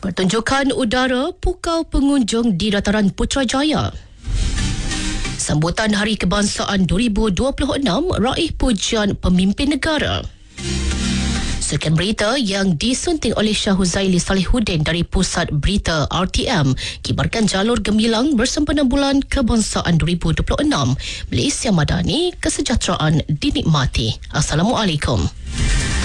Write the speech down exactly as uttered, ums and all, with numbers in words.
Pertunjukan udara pukau pengunjung di dataran Putrajaya. Sambutan Hari Kebangsaan dua ribu dua puluh enam raih pujian pemimpin negara. Sekian berita yang disunting oleh Shah Huzaili Salihuddin dari Pusat Berita R T M. Kibarkan jalur gemilang bersempena Bulan Kebangsaan dua ribu dua puluh enam. Malaysia Madani, kesejahteraan dinikmati. Assalamualaikum.